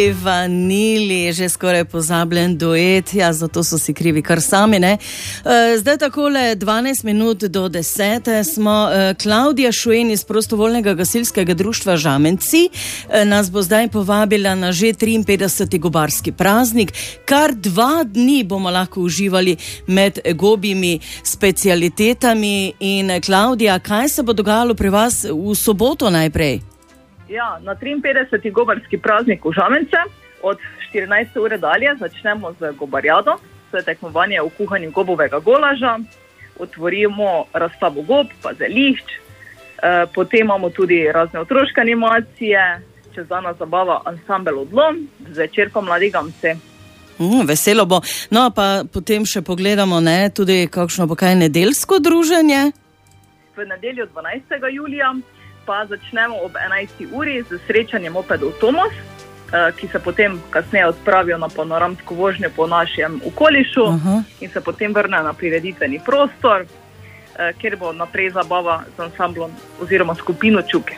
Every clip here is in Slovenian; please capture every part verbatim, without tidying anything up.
Milli Vanilli, že skoraj pozabljen duet, ja, zato so si krivi kar sami, ne. Zdaj takole dvanajst minut do desete smo. Klaudija Šuen iz prostovoljnega gasilskega društva Žamenci nas bo zdaj povabila na že triinpetdeseti gobarski praznik. Kar dva dni bomo lahko uživali med gobjimi specialitetami. In Klaudija, kaj se bo dogajalo pri vas v soboto najprej? Ja, na triinpetdeseti gobarski praznik v Žamence od štirinajste ure dalje začnemo z gobarjado. To je tekmovanje v kuhanju gobovega golaža. Otvorimo razstavo gob, pa zelišč. E, potem imamo tudi razne otroške animacije, čez dana zabava ansambel Odlom, zvečer pa Mladi gamsi. Mm, veselo bo. No, pa potem še pogledamo, ne, tudi kakšno bo kaj nedeljsko druženje. V nedeljo dvanajstega julija pa začnemo ob enajsti uri z srečanjem mopedov Tomos, ki se potem kasneje odpravijo na panoramsko vožnjo po našem okolišu. Aha. In se potem vrnejo na prireditveni prostor, kjer bo naprej zabava z ansamblom oziroma skupino Čuke.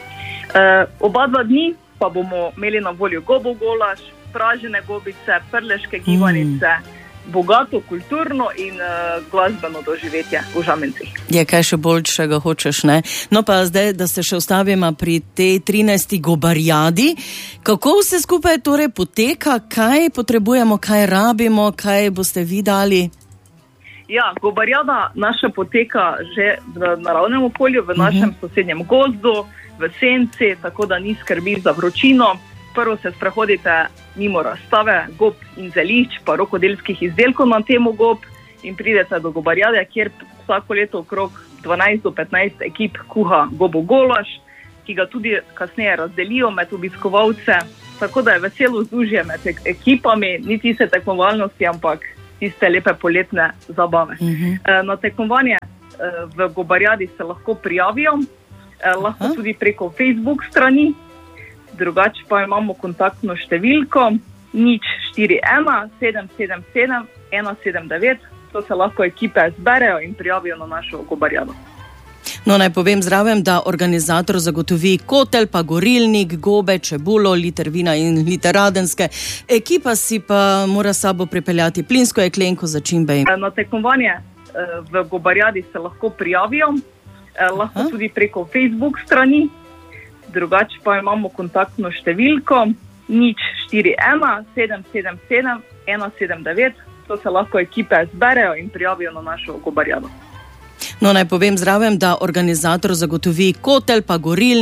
Oba dva dni pa bomo imeli na voljo gobov golaž, pražene gobice, prleške gibanice, mm. bogato kulturno in uh, glasbeno doživetje v Žamencih. Je kaj še boljšega hočeš, ne? No pa zdaj, da se še ustavimo pri tej trinajsti gobarjadi. Kako vse skupaj torej poteka? Kaj potrebujemo, kaj rabimo, kaj boste vi dali? Ja, gobarjada naša poteka že v naravnem okolju, v našem uh-huh. sosednjem gozdu, v senci, tako da ni skrbi za vročino. Prvo se sprehodite mimo razstave gob in zelišč, pa rokodelskih izdelkov na temo gob in pridete do gobarjade, kjer vsako leto okrog dvanajst do petnajst ekip kuha gobo golaž, ki ga tudi kasneje razdelijo med obiskovalce, tako da je veselo vzdušje med ekipami, ni tiste tekmovalnosti, ampak tiste lepe poletne zabave. Uh-huh. Na tekmovanje v gobarjadi se lahko prijavijo, lahko uh-huh. tudi preko Facebook strani. Drugače pa imamo kontaktno številko nič štiri ena sedem sedem sedem ena sedem devet. To se lahko ekipe zberejo in prijavijo na našo gobarjado. No, naj povem zraven, da organizator zagotovi kotel, pa gorilnik, gobe, čebulo, liter vina in liter radenske. Ekipa si pa mora sabo pripeljati plinsko jeklenko, začimbe. Na tekmovanje v gobarjadi se lahko prijavijo, lahko Aha. tudi preko Facebook strani. Drugače pa imamo kontaktno številko nič štiri ena sedem sedem sedem ena sedem devet. To se lahko ekipe zberejo in prijavijo na našo gobarjado. No, naj povem zraven, da organizator zagotovi kotel, pa gorilnik.